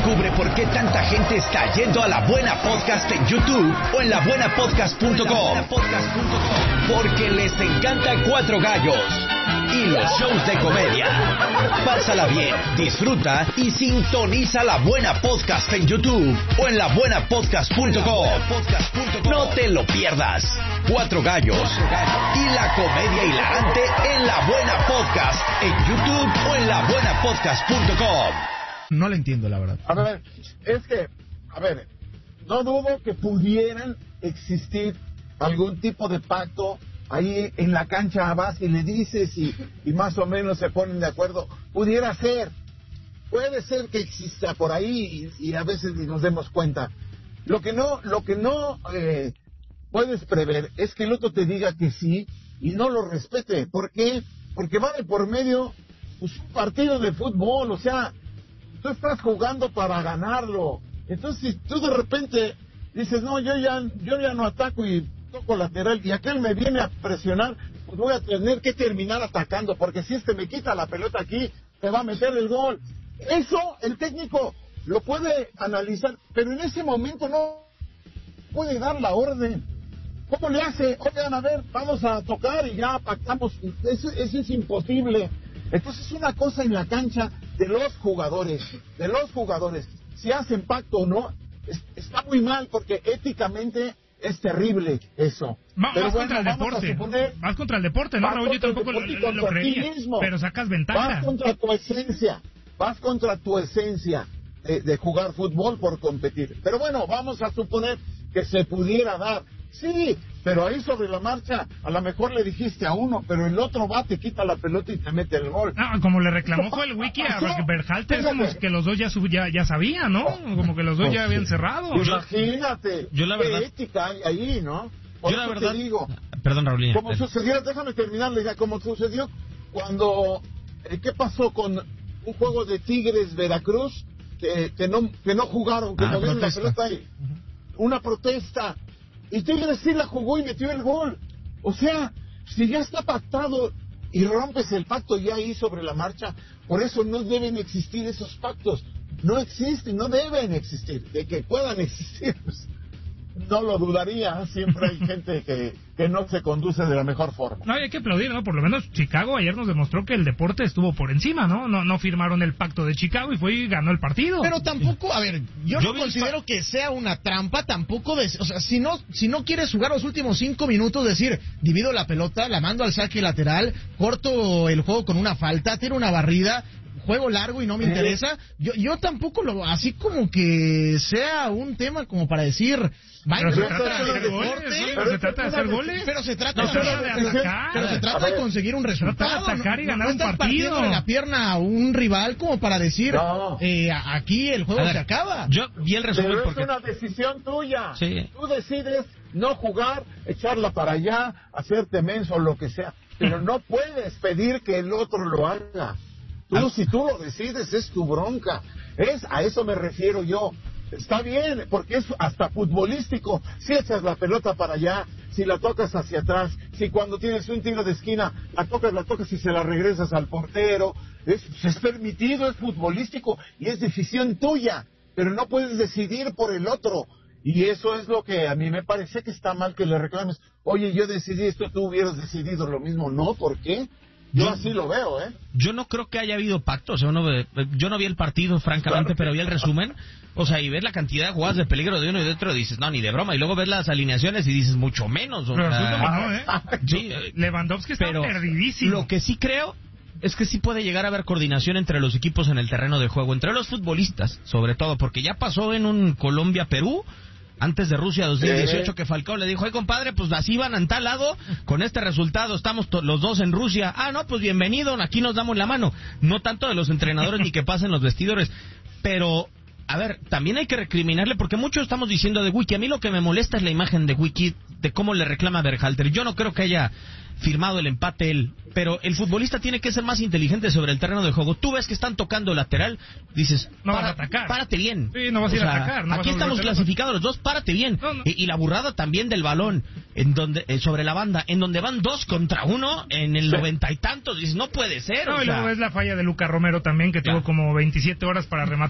Descubre por qué tanta gente está yendo a La Buena Podcast en YouTube o en labuenapodcast.com. Porque les encanta Cuatro Gallos y los shows de comedia. Pásala bien, disfruta y sintoniza La Buena Podcast en YouTube o en labuenapodcast.com. No te lo pierdas. Cuatro Gallos y la comedia hilarante en La Buena Podcast en YouTube o en labuenapodcast.com. No lo entiendo, la verdad. A ver, no dudo que pudieran existir algún tipo de pacto ahí en la cancha. Vas y le dices y más o menos se ponen de acuerdo. Pudiera ser, puede ser que exista por ahí y a veces ni nos demos cuenta. Lo que no puedes prever es que el otro te diga que sí y no lo respete. ¿Por qué? Porque va de por medio pues, un partido de fútbol, o sea, tú estás jugando para ganarlo. Entonces, si tú de repente dices, no, yo ya no ataco y toco lateral, y aquel me viene a presionar, pues voy a tener que terminar atacando, porque si me quita la pelota aquí, te va a meter el gol. Eso el técnico lo puede analizar, pero en ese momento no puede dar la orden. ¿Cómo le hace? Oigan, a ver, vamos a tocar y ya pactamos. Eso es imposible. Entonces, una cosa en la cancha de los jugadores, si hacen pacto o no, está muy mal, porque éticamente es terrible eso. Vas contra el deporte. Vas contra el deporte, ¿no, Raúl? Yo tampoco lo creería. Pero sacas ventaja. Vas contra tu esencia de jugar fútbol por competir. Pero bueno, vamos a suponer que se pudiera dar. Sí, pero ahí sobre la marcha, a lo mejor le dijiste a uno, pero el otro va, te quita la pelota y te mete el gol. Ah, como le reclamó fue el Wiki a Berhalter, como que los dos ya sabían, ¿no? Como que los dos ya habían cerrado. Imagínate, yo la verdad, qué ética hay ahí, ¿no? Por yo la verdad, te digo, perdón, Raúl. Como sucedió, déjame terminar la idea, como sucedió cuando, ¿qué pasó con un juego de Tigres Veracruz? Que no jugaron, que movieron la pelota ahí. Una protesta. Y Tigres sí la jugó y metió el gol. O sea, si ya está pactado y rompes el pacto ya ahí sobre la marcha, por eso no deben existir esos pactos. No existen, no deben existir. De que puedan existir, pues, no lo dudaría. Siempre hay gente que no se conduce de la mejor forma. No, hay que aplaudir, ¿no? Por lo menos Chicago ayer nos demostró que el deporte estuvo por encima, ¿no? No firmaron el pacto de Chicago y fue y ganó el partido. Pero tampoco, a ver, yo no considero que sea una trampa tampoco o sea, si no quieres jugar los últimos 5 minutos, decir, divido la pelota, la mando al saque lateral, corto el juego con una falta, tiro una barrida, juego largo y no me interesa, yo tampoco así como que sea un tema como para decir, pero se trata de hacer goles, pero se trata de hacer goles, pero se trata de de conseguir un resultado, de atacar y ganar un partido. Partiéndole la pierna a un rival como para decir, aquí el juego se acaba. Yo vi el resumen pero porque es una decisión tuya. Sí. Tú decides no jugar, echarla para allá, hacerte menso o lo que sea, pero no puedes pedir que el otro lo haga. Si tú lo decides, es tu bronca. A eso me refiero yo. Está bien, porque es hasta futbolístico. Si echas la pelota para allá, si la tocas hacia atrás, si cuando tienes un tiro de esquina, la tocas y se la regresas al portero, es permitido, es futbolístico y es decisión tuya, pero no puedes decidir por el otro. Y eso es lo que a mí me parece que está mal, que le reclames. Oye, yo decidí esto, tú hubieras decidido lo mismo. No, ¿por qué? Yo así lo veo, ¿eh? Yo no creo que haya habido pacto, o sea, yo no vi el partido, francamente, pero vi el resumen, o sea, y ves la cantidad de jugadas de peligro de uno y de otro, dices, no, ni de broma, y luego ves las alineaciones y dices, mucho menos, o pero sea... Sí, Lewandowski está perdidísimo. Lo que sí creo es que sí puede llegar a haber coordinación entre los equipos en el terreno de juego, entre los futbolistas, sobre todo, porque ya pasó en un Colombia-Perú, antes de Rusia 2018, que Falcao le dijo, compadre, pues así van en tal lado, con este resultado estamos los dos en Rusia. Ah, no, pues bienvenido, aquí nos damos la mano. No tanto de los entrenadores ni que pasen los vestidores, pero, a ver, también hay que recriminarle, porque muchos estamos diciendo de Wiki. A mí lo que me molesta es la imagen de Wiki, de cómo le reclama a Berhalter. Yo no creo que haya firmado el empate él, pero el futbolista tiene que ser más inteligente sobre el terreno de juego. Tú ves que están tocando lateral, dices, no vas a atacar, párate bien. Sí, no vas a ir a atacar. No aquí estamos clasificados los dos, párate bien. Y la burrada también del balón, en donde sobre la banda, en donde van 2 contra 1 en el 90 y tantos, dices, no puede ser. No, y luego ves la falla de Luca Romero también, que tuvo como 27 horas para rematar